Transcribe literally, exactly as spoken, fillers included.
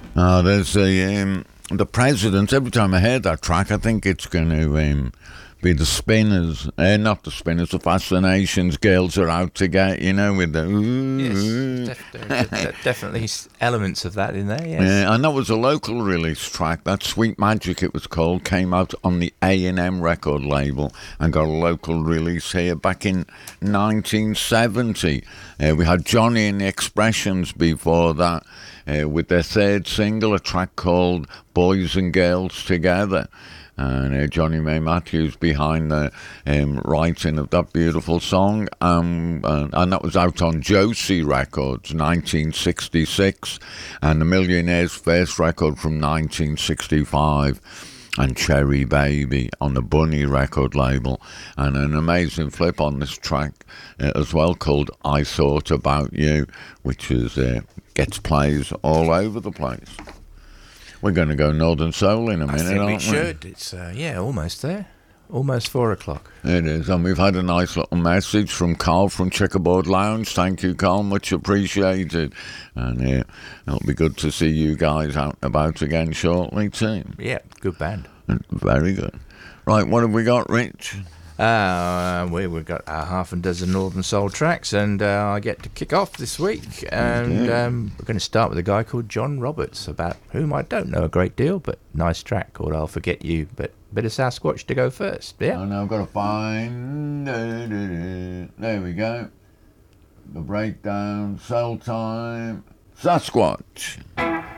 Oh, there's the um, the President. Every time I hear that track, I think it's going to um, be the Spinners. Uh, not the Spinners, the Fascinations. Girls are out to get, you know, with the. Yes, Ooh. def- there- there- definitely s- elements of that in there. Yes. Yeah, and that was a local release track. That Sweet Magic, it was called, came out on the A and M record label and got a local release here back in nineteen seventy. Uh, we had Johnny and the Expressions before that uh, with their third single, a track called Boys and Girls Together. And uh, Johnny May Matthews behind the um, writing of that beautiful song. Um, and, and that was out on Josie Records, nineteen sixty-six, and the Millionaire's first record from nineteen sixty-five. And Cherry Baby on the Bunny record label. And an amazing flip on this track uh, as well called I Thought About You, which is uh, gets plays all over the place. We're going to go Northern Soul in a minute, I think we aren't we? should. It's uh, yeah, almost there. Almost four o'clock. It is, and we've had a nice little message from Carl from Checkerboard Lounge. Thank you, Carl, much appreciated. And uh, it'll be good to see you guys out and about again shortly, too. Yeah, good band. Very good. Right, what have we got, Rich? Uh, we, we've got a half a dozen Northern Soul tracks, and uh, I get to kick off this week. And um, we're going to start with a guy called John Roberts, about whom I don't know a great deal, but nice track called I'll Forget You. But bit of Sasquatch to go first, yeah? Oh, no, I've got to find... There we go. The breakdown, Soul Time, Sasquatch.